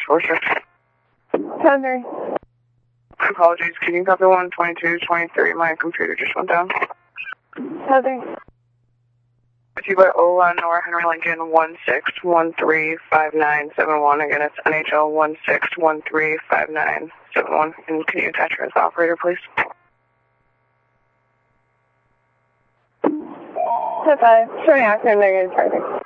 Forster. Thunder. Apologies, can you copy 12223? My computer just went down. Thunder. With you by Ola, Nora, Henry Lincoln, 16135971. Again, it's NHL 16135971. And can you attach her as the operator, please? 10-5. Showing accident, negative traffic.